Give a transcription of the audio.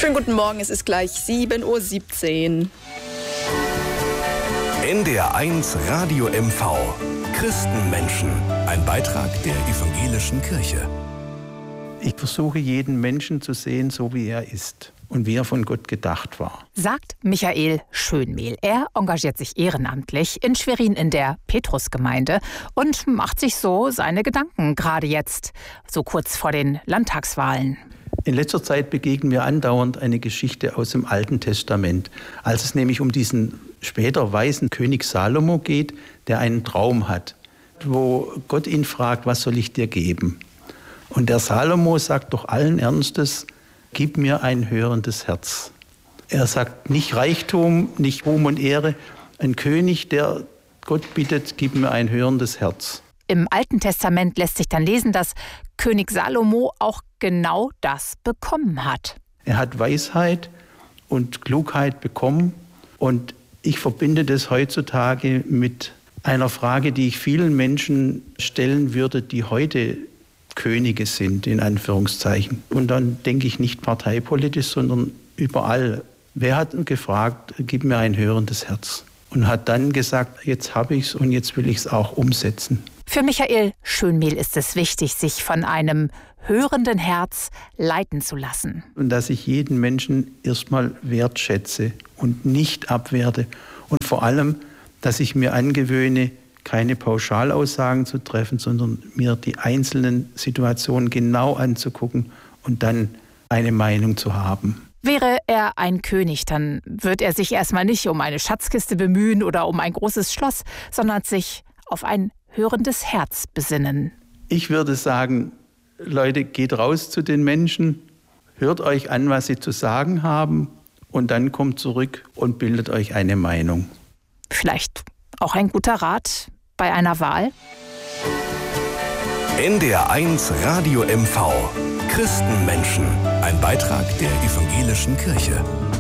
Schönen guten Morgen, es ist gleich 7:17 Uhr. NDR1 Radio MV. Christenmenschen. Ein Beitrag der evangelischen Kirche. Ich versuche, jeden Menschen zu sehen, so wie er ist und wie er von Gott gedacht war. Sagt Michael Schönmehl. Er engagiert sich ehrenamtlich in Schwerin in der Petrusgemeinde und macht sich so seine Gedanken, gerade jetzt, so kurz vor den Landtagswahlen. In letzter Zeit begegnen wir andauernd eine Geschichte aus dem Alten Testament, als es nämlich um diesen später weisen König Salomo geht, der einen Traum hat, wo Gott ihn fragt, was soll ich dir geben? Und der Salomo sagt doch allen Ernstes, gib mir ein hörendes Herz. Er sagt nicht Reichtum, nicht Ruhm und Ehre, ein König, der Gott bittet, gib mir ein hörendes Herz. Im Alten Testament lässt sich dann lesen, dass König Salomo auch genau das bekommen hat. Er hat Weisheit und Klugheit bekommen und ich verbinde das heutzutage mit einer Frage, die ich vielen Menschen stellen würde, die heute Könige sind, in Anführungszeichen. Und dann denke ich nicht parteipolitisch, sondern überall. Wer hat gefragt, gib mir ein hörendes Herz? Und hat dann gesagt, jetzt habe ich es und jetzt will ich es auch umsetzen. Für Michael Schönmehl ist es wichtig, sich von einem hörenden Herz leiten zu lassen. Und dass ich jeden Menschen erstmal wertschätze und nicht abwerte. Und vor allem, dass ich mir angewöhne, keine Pauschalaussagen zu treffen, sondern mir die einzelnen Situationen genau anzugucken und dann eine Meinung zu haben. Wäre er ein König, dann wird er sich erstmal nicht um eine Schatzkiste bemühen oder um ein großes Schloss, sondern sich auf ein hörendes Herz besinnen. Ich würde sagen, Leute, geht raus zu den Menschen, hört euch an, was sie zu sagen haben und dann kommt zurück und bildet euch eine Meinung. Vielleicht auch ein guter Rat bei einer Wahl? NDR1 Radio MV. Christenmenschen. Ein Beitrag der evangelischen Kirche.